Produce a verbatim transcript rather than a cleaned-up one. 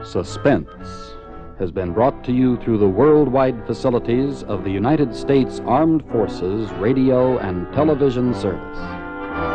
Suspense has been brought to you through the worldwide facilities of the United States Armed Forces Radio and Television Service.